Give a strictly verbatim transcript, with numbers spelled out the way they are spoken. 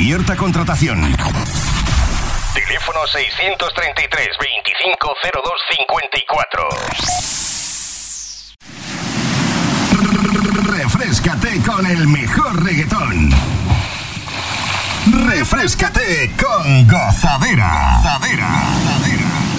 Abierta contratación. Teléfono seiscientos treinta y tres, veinticinco cero dos cincuenta y cuatro. Refréscate con el mejor reggaetón. Refréscate con Gozadera. Gozadera. Gozadera.